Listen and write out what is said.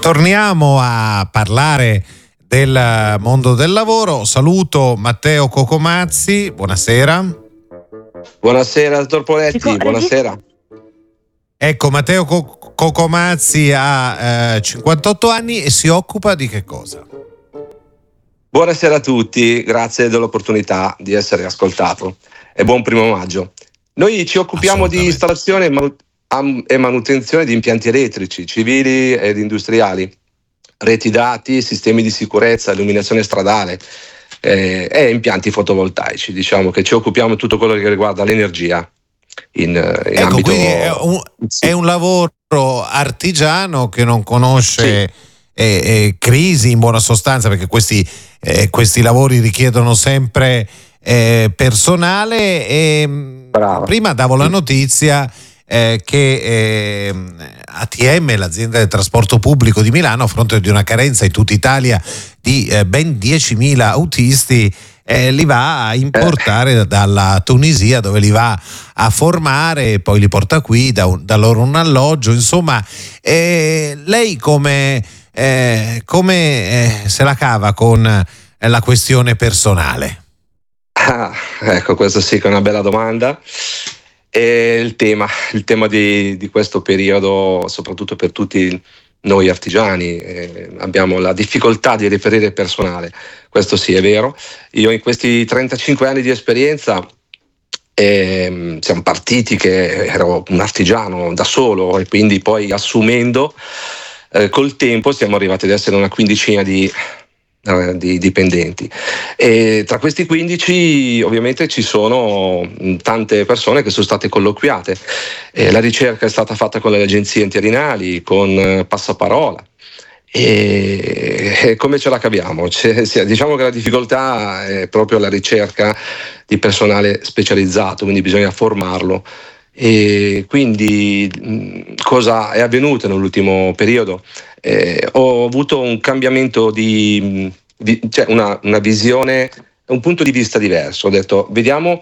Torniamo a parlare del mondo del lavoro. Saluto Matteo Cocomazzi, buonasera. Buonasera, dottor Poletti, buonasera. Ecco, Matteo Cocomazzi ha 58 anni e si occupa di che cosa? Buonasera a tutti, grazie dell'opportunità di essere ascoltato e buon 1° maggio. Noi ci occupiamo di installazione e manutenzione di impianti elettrici, civili ed industriali, reti dati, sistemi di sicurezza, illuminazione stradale e impianti fotovoltaici. Diciamo che ci occupiamo di tutto quello che riguarda l'energia in ambito... Quindi è un lavoro artigiano che non conosce crisi, in buona sostanza, perché questi lavori richiedono sempre personale e prima davo la notizia che ATM, l'azienda del trasporto pubblico di Milano, a fronte di una carenza in tutta Italia di ben 10.000 autisti, li va a importare dalla Tunisia, dove li va a formare e poi li porta qui, da loro un alloggio. Insomma, lei come se la cava con la questione personale? Ecco, questo sì che è una bella domanda. E il tema di questo periodo, soprattutto per tutti noi artigiani, abbiamo la difficoltà di reperire personale. Questo sì, è vero. Io in questi 35 anni di esperienza siamo partiti che ero un artigiano da solo, e quindi poi assumendo col tempo siamo arrivati ad essere una quindicina di dipendenti, e tra questi 15 ovviamente ci sono tante persone che sono state colloquiate. La ricerca è stata fatta con le agenzie interinali, con Passaparola, e come ce la caviamo? Diciamo che la difficoltà è proprio la ricerca di personale specializzato, quindi bisogna formarlo. E quindi cosa è avvenuto nell'ultimo periodo? Ho avuto un cambiamento cioè una visione, un punto di vista diverso. Ho detto, vediamo